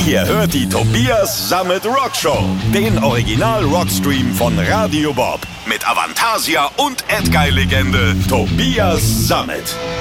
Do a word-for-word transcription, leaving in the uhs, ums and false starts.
Ihr hört die Tobias Sammet Rockshow, den Original-Rockstream von Radio Bob mit Avantasia und Edguy-Legende Tobias Sammet.